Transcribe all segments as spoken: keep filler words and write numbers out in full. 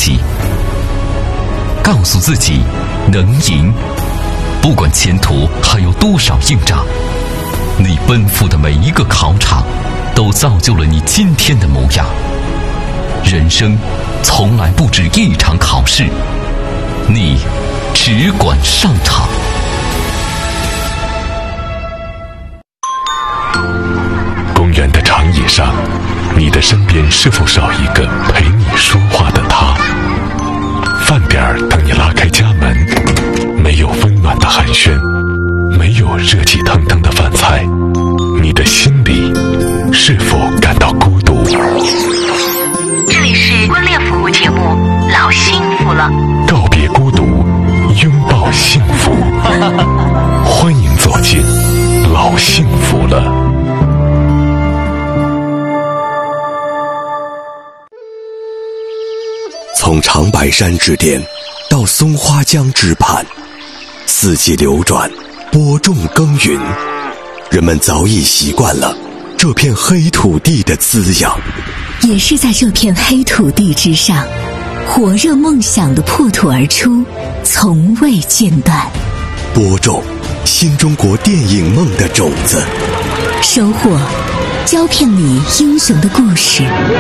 己，告诉自己能赢。不管前途还有多少硬仗，你奔赴的每一个考场都造就了你今天的模样。人生从来不止一场考试，你只管上场。 公园的长椅上，你的身边是否少一个陪你说话的他？饭点儿等你拉开家门，没有温暖的寒暄，没有热气腾腾的饭菜，你的心里是否感到孤独？ 这里是婚恋服务节目《老幸福了》， 告别孤独，拥抱幸福。欢迎走进老幸福了。 从长白山之巅到松花江之畔，四季流转，播种耕耘，人们早已习惯了这片黑土地的滋养。 也是在这片黑土地之上，火热梦想的破土而出，从未间断。 播种新中国电影梦的种子， 收获胶片里英雄的故事。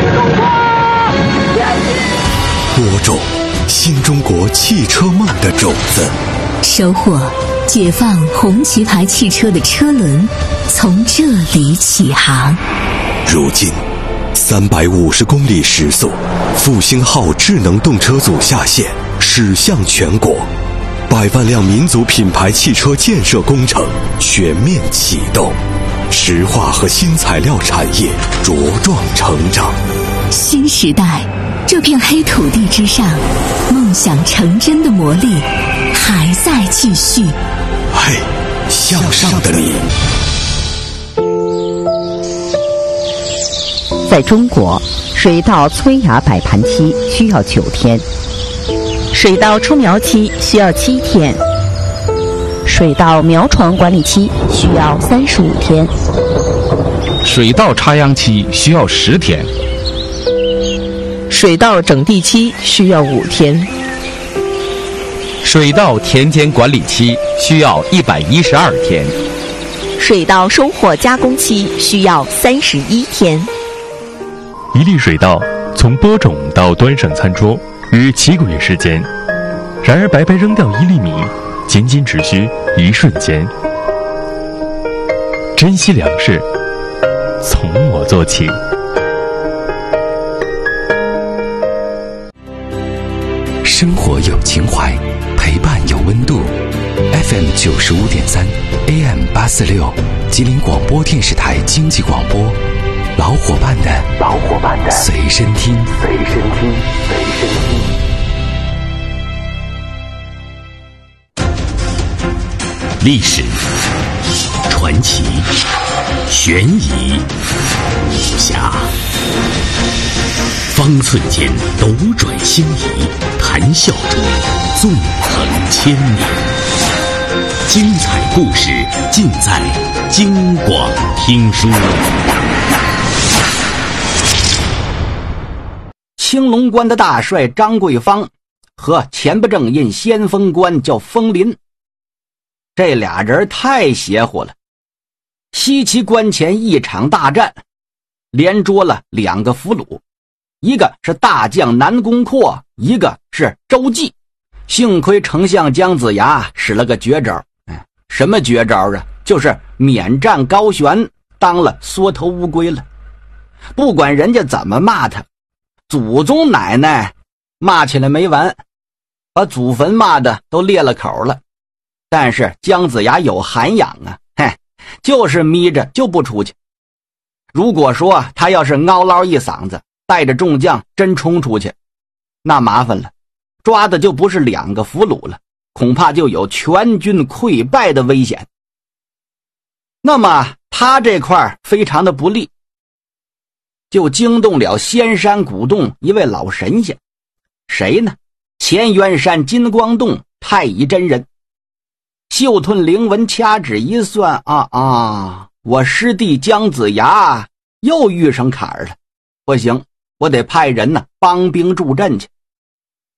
播种新中国汽车梦的种子， 收获解放红旗牌汽车的车轮从这里起航。 如今三百五十公里时速，复兴号智能动车组下线，驶向全国，百万辆民族品牌汽车建设工程全面启动，石化和新材料产业茁壮成长。 新时代，这片黑土地之上，梦想成真的魔力还在继续。 嘿，向上的你。 在中国，水稻催芽摆盘期需要九天，水稻出苗期需要七天，水稻苗床管理期需要三十五天， 水稻插秧期需要十天， 水稻整地期需要五天， 水稻田间管理期需要一百一十二天， 水稻收获加工期需要三十一天。 一粒水稻从播种到端上餐桌约七个月时间，然而白白扔掉一粒米，仅仅只需一瞬间。珍惜粮食，从我做起。 生活有情怀，陪伴有温度。F M 九十五点三 A M 八四六，吉林广播电视台经济广播，老伙伴的老伙伴的随身听， 随身听，随身听。 历史、传奇、悬疑、武侠，方寸间斗转星移，谈笑中纵横千年。精彩故事尽在京广听书。 青龙关的大帅张桂芳和前不正印先锋官叫风林，这俩人太邪乎了。西岐关前一场大战，连捉了两个俘虏，一个是大将南宫阔，一个是周济。幸亏丞相姜子牙使了个绝招，什么绝招啊？就是免战高悬，当了缩头乌龟了。不管人家怎么骂他，祖宗奶奶骂起来没完，把祖坟骂的都裂了口了。但是姜子牙有涵养啊，嘿，就是眯着就不出去。如果说他要是嗷唠一嗓子，带着众将真冲出去，那麻烦了，抓的就不是两个俘虏了，恐怕就有全军溃败的危险。那么他这块非常的不利，就惊动了仙山古洞一位老神仙。谁呢？乾元山金光洞太乙真人。袖吞灵文掐指一算，啊啊，我师弟姜子牙又遇上坎儿了，不行，我得派人呢帮兵助阵去。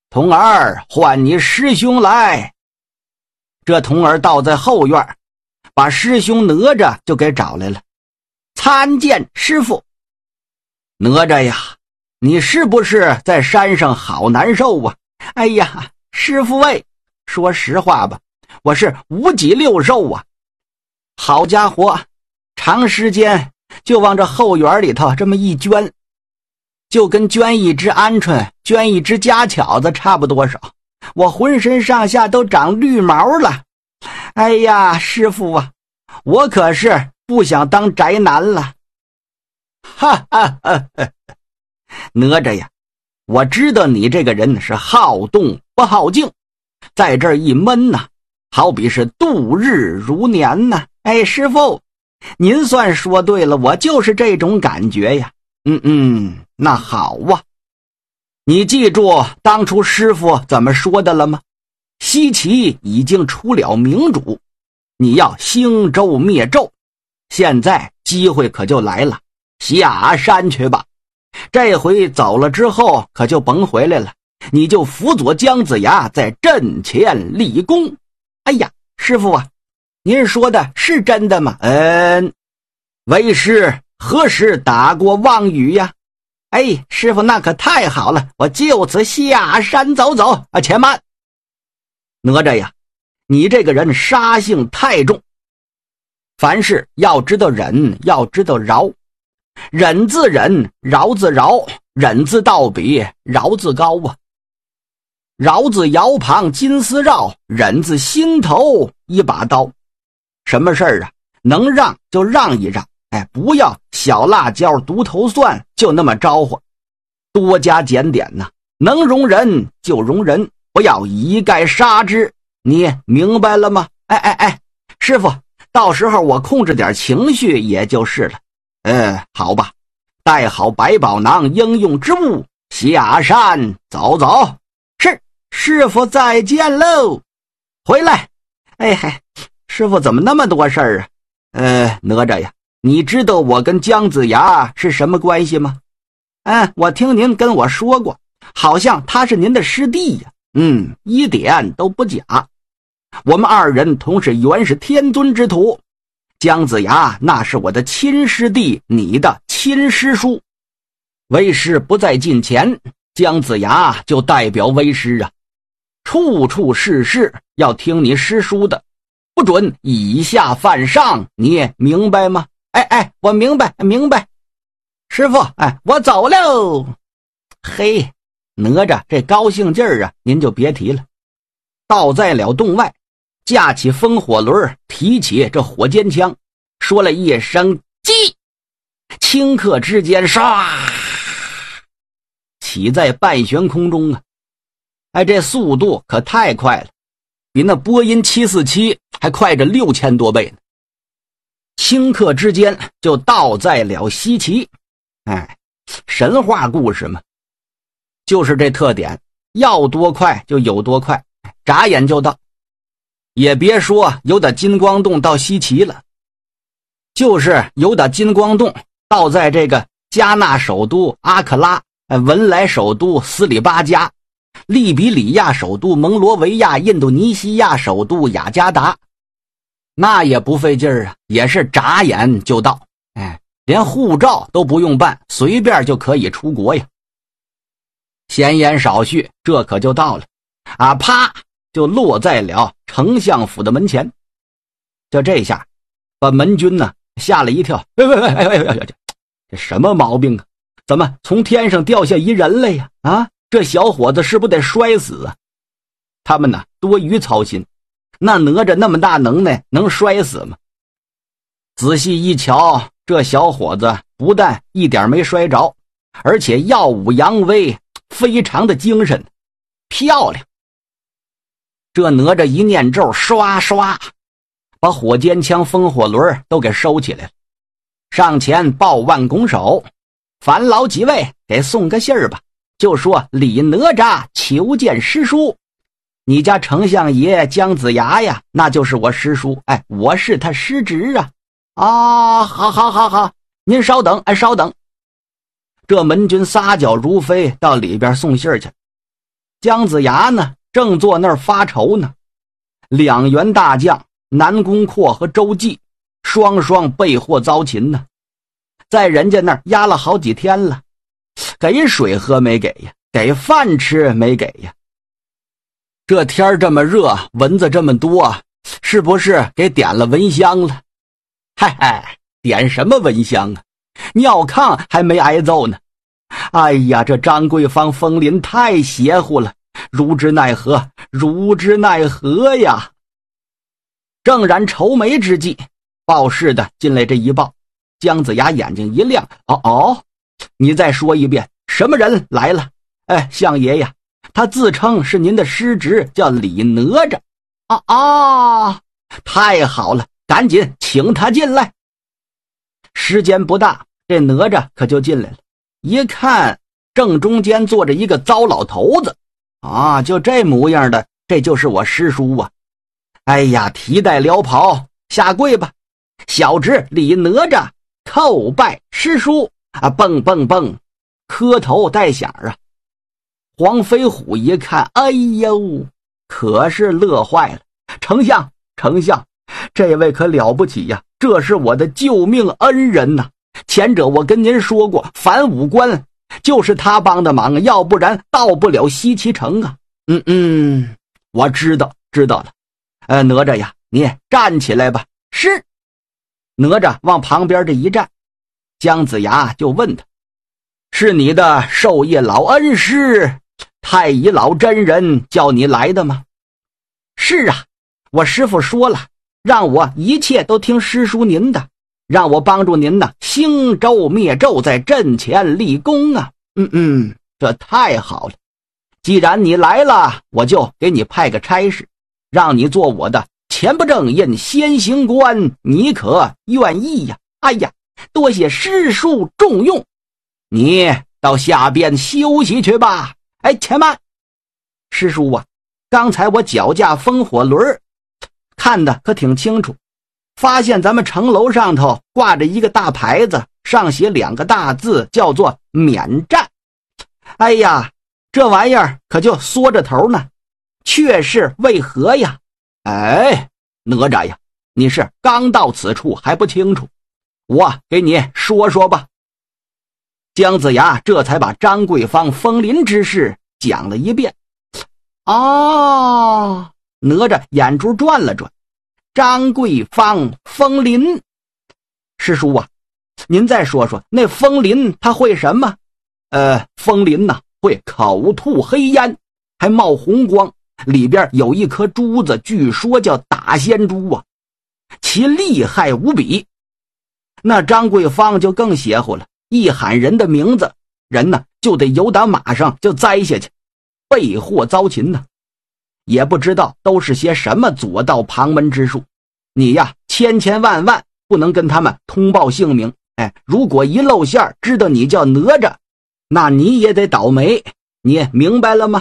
童儿，唤你师兄来。这童儿倒在后院，把师兄哪吒就给找来了。参见师父。哪吒呀，你是不是在山上好难受啊？哎呀，师父喂，说实话吧，我是五脊六兽啊。好家伙，长时间就往这后园里头这么一圈，就跟捐一只鹌鹑捐一只家巧子差不多少，我浑身上下都长绿毛了。哎呀，师父啊，我可是不想当宅男了。哈哈哈哈！哪吒呀，我知道你这个人是好动不好静，在这儿一闷呐，好比是度日如年呐。哎，师父，您算说对了，我就是这种感觉呀。嗯嗯，那好啊。你记住当初师父怎么说的了吗？西岐已经出了明主，你要兴周灭纣，现在机会可就来了，下山去吧。这回走了之后可就甭回来了，你就辅佐姜子牙在阵前立功。哎呀，师父啊，您说的是真的吗？嗯，为师何时打过妄语呀？哎，师父那可太好了，我就此下山走走啊！且慢，哪吒呀，你这个人杀性太重，凡事要知道忍，要知道饶。忍自忍，饶自饶，忍字到笔，饶字高啊。饶字摇旁金丝绕，忍字心头一把刀。什么事儿啊，能让就让一让，哎，不要小辣椒独头蒜就那么招呼，多加检点呐、啊，能容人就容人，不要一概杀之，你明白了吗？哎哎哎，师父，到时候我控制点情绪也就是了。呃，好吧，带好百宝囊应用之物，下山走走。是，师父再见喽。回来。哎嗨，师父怎么那么多事儿啊？呃，哪吒呀，你知道我跟姜子牙是什么关系吗？嗯，我听您跟我说过，好像他是您的师弟呀。嗯，一点都不假。我们二人同是元始天尊之徒。姜子牙那是我的亲师弟，你的亲师叔。为师不在近前，姜子牙就代表为师啊，处处事事要听你师叔的，不准以下犯上，你明白吗？哎哎，我明白明白。师父，哎，我走喽。嘿，哪吒这高兴劲儿啊，您就别提了。到在了洞外，架起风火轮，提起这火尖枪，说了一声击，顷刻之间唰，起在半悬空中啊！哎，这速度可太快了，比那波音七四七还快着六千多倍呢。顷刻之间就到在了西岐。哎，神话故事嘛，就是这特点，要多快就有多快，眨眼就到。也别说由打金光洞到西岐了，就是由打金光洞到在这个加纳首都阿克拉、文莱首都斯里巴加、利比里亚首都蒙罗维亚、印度尼西亚首都雅加达，那也不费劲儿啊，也是眨眼就到。哎，连护照都不用办，随便就可以出国呀。闲言少叙，这可就到了啊！啪，就落在了丞相府的门前。就这下把门军呢吓了一跳，哎哎哎哎哎哎，这什么毛病啊？怎么从天上掉下一人来呀？啊，这小伙子是不是得摔死啊？他们呢多余操心，那哪吒那么大能耐，能摔死吗？仔细一瞧，这小伙子不但一点没摔着，而且耀武扬威，非常的精神，漂亮。这哪吒一念咒，刷刷把火尖枪、风火轮都给收起来了，上前抱腕拱手，烦劳几位给送个信儿吧，就说李哪吒求见师叔。你家丞相爷姜子牙呀，那就是我师叔，哎，我是他师侄啊。啊，好好好好，您稍等，哎，稍等。这门军撒脚如飞到里边送信儿去。 姜子牙呢，正坐那儿发愁呢。两员大将南宫阔和周忌双双被祸遭擒呢，在人家那儿压了好几天了，给水喝没给呀，给饭吃没给呀。这天这么热，蚊子这么多，是不是给点了蚊香了？嗨嗨，点什么蚊香啊？尿炕还没挨揍呢。哎呀，这张桂芳、风林太邪乎了，如之奈何，如之奈何呀！正然愁眉之际，报事的进来这一报，姜子牙眼睛一亮，哦哦，你再说一遍，什么人来了？哎，相爷呀，他自称是您的师侄，叫李哪吒。啊啊，太好了，赶紧请他进来。时间不大，这哪吒可就进来了。一看，正中间坐着一个糟老头子，啊，就这模样的，这就是我师叔啊！哎呀，提带撩袍，下跪吧，小侄李哪吒叩拜师叔啊！蹦蹦蹦，磕头带响啊！黄飞虎一看，哎呦，可是乐坏了。丞相，丞相，这位可了不起呀，这是我的救命恩人呐！前者我跟您说过，反五关就是他帮的忙，要不然到不了西岐城啊。嗯嗯，我知道知道了。呃，哪吒呀，你站起来吧。是。哪吒往旁边这一站，姜子牙就问他：是你的授业老恩师太乙老真人叫你来的吗？是啊，我师父说了，让我一切都听师叔您的，让我帮助您呢，兴周灭纣，在阵前立功啊！嗯嗯，这太好了。既然你来了，我就给你派个差事，让你做我的前不正印先行官，你可愿意呀？哎呀，多谢师叔重用，你到下边休息去吧。哎，且慢，师叔啊，刚才我脚驾风火轮，看的可挺清楚，发现咱们城楼上头挂着一个大牌子，上写两个大字，叫做免战。哎呀，这玩意儿可就缩着头呢，却是为何呀？哎，哪吒呀，你是刚到此处还不清楚，我给你说说吧。姜子牙这才把张桂芳、风林之事讲了一遍。哦，哪吒眼珠转了转，张桂芳、风林，师叔啊，您再说说那风林他会什么？呃，风林呐、啊，会口吐黑烟，还冒红光，里边有一颗珠子，据说叫打仙珠啊，其厉害无比。那张桂芳就更邪乎了，一喊人的名字，人呢就得由打马上就栽下去，被祸遭擒呢。也不知道都是些什么左道旁门之术，你呀千千万万不能跟他们通报姓名。哎，如果一露馅知道你叫哪吒，那你也得倒霉，你明白了吗？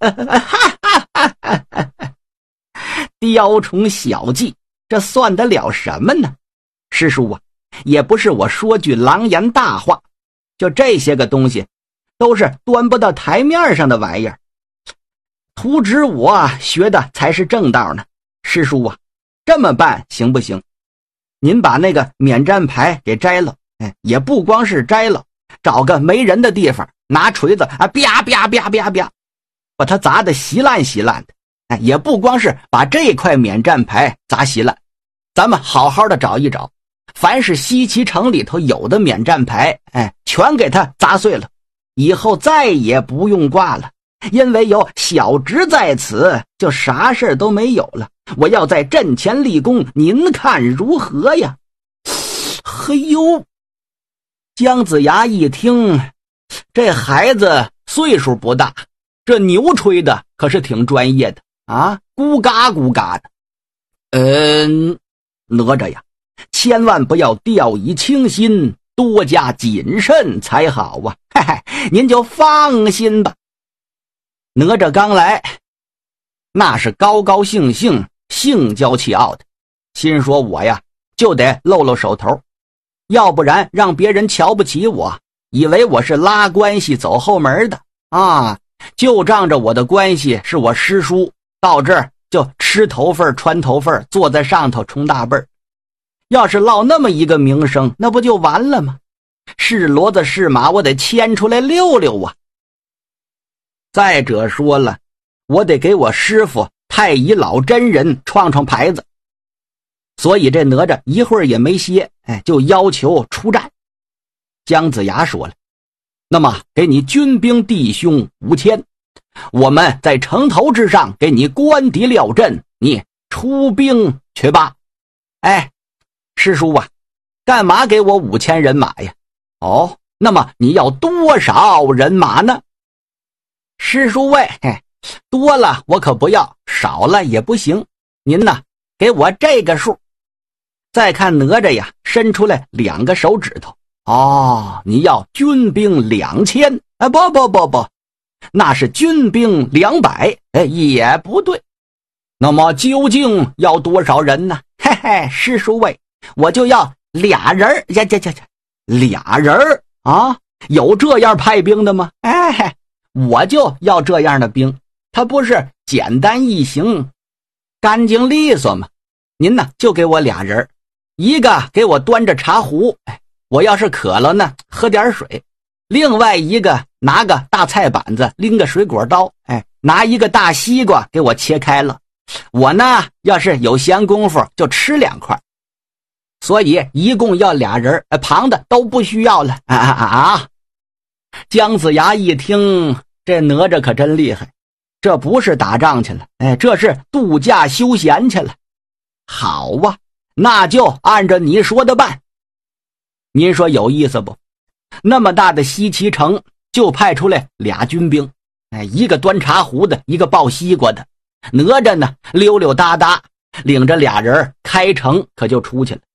雕虫小技，这算得了什么呢？师叔啊，也不是我说句狼言大话，就这些个东西都是端不到台面上的玩意儿，图纸我学的才是正道呢。师叔啊，这么办行不行？您把那个免战牌给摘了，哎，也不光是摘了，找个没人的地方，拿锤子啊，啪啪啪啪啪，把它砸得稀烂稀烂的。哎，也不光是把这块免战牌砸稀烂，咱们好好的找一找，凡是西岐城里头有的免战牌，哎，全给它砸碎了，以后再也不用挂了，因为有小侄在此，就啥事都没有了。我要在阵前立功，您看如何呀？嘿呦，姜子牙一听，这孩子岁数不大，这牛吹的可是挺专业的啊，咕嘎咕嘎的。嗯，哪吒呀，千万不要掉以轻心，多加谨慎才好啊！嘿嘿，您就放心吧。哪吒刚来，那是高高兴兴、兴骄气傲的，心说我呀就得露露手头，要不然让别人瞧不起我，以为我是拉关系走后门的啊， 就仗着我的关系是我师叔，到这儿就吃头份穿头份，坐在上头冲大辈儿。要是落那么一个名声，那不就完了吗？是骡子是马，我得牵出来溜溜啊。再者说了，我得给我师傅太乙老真人创创牌子。所以这哪吒一会儿也没歇，哎，就要求出战。姜子牙说了，那么给你军兵弟兄五千，我们在城头之上给你关敌料阵，你出兵去吧。哎，师叔啊，干嘛给我五千人马呀？哦，那么你要多少人马呢？师叔喂，嘿，多了我可不要，少了也不行，您呢，给我这个数。再看哪吒呀，伸出来两个手指头。哦，你要军兵两千？啊，不不不不，那是军兵两百，哎，也不对。那么究竟要多少人呢？嘿嘿，师叔喂，我就要俩人呀呀呀呀，俩人啊，有这样派兵的吗？哎，我就要这样的兵，他不是简单易行，干净利索吗？您呢，就给我俩人，一个给我端着茶壶，哎，我要是渴了呢，喝点水；另外一个拿个大菜板子，拎个水果刀，哎，拿一个大西瓜给我切开了。我呢，要是有闲工夫就吃两块。所以一共要俩人，旁的都不需要了啊啊啊！姜子牙一听，这哪吒可真厉害，这不是打仗去了，哎，这是度假休闲去了。好啊，那就按照你说的办。您说有意思不？那么大的西岐城，就派出来俩军兵，哎，一个端茶壶的，一个抱西瓜的。哪吒呢，溜溜达达领着俩人开城，可就出去了。